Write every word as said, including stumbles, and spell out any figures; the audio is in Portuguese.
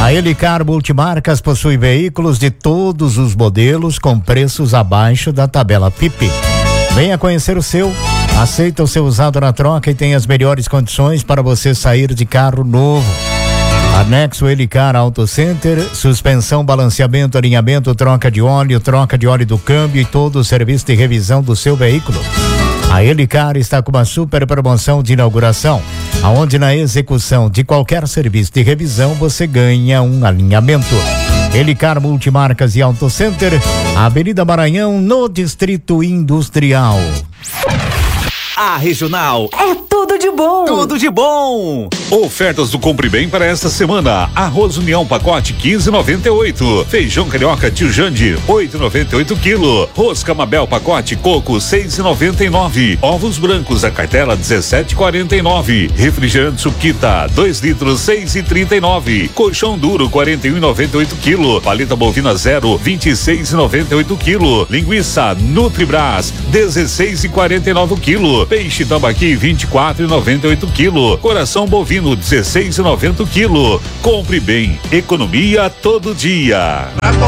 A Helicar Multimarcas possui veículos de todos os modelos com preços abaixo da tabela F I P. Venha conhecer o seu. Aceita o seu usado na troca e tem as melhores condições para você sair de carro novo. Anexo Helicar Auto Center, suspensão, balanceamento, alinhamento, troca de óleo, troca de óleo do câmbio e todo o serviço de revisão do seu veículo. A Helicar está com uma super promoção de inauguração, aonde na execução de qualquer serviço de revisão você ganha um alinhamento. Helicar Multimarcas e Auto Center, Avenida Maranhão, no Distrito Industrial. A Regional é tudo de bom. Tudo de bom. Ofertas do Compre Bem para esta semana. Arroz União pacote quinze e noventa e oito. Feijão carioca Tio Jande oito e noventa e oito quilo. Rosca Mabel pacote coco seis e noventa e nove. Ovos brancos a cartela dezessete e quarenta e nove. Refrigerante Suquita dois litros seis e trinta e nove. Colchão duro quarenta e um e noventa e oito quilo. Paleta bovina zero vinte e seis e noventa e oito quilo. Linguiça Nutribras dezesseis e quarenta e nove quilo. Peixe tambaqui vinte e quatro e noventa e oito quilo. Coração bovino dezesseis e noventa quilo. Compre Bem, economia todo dia.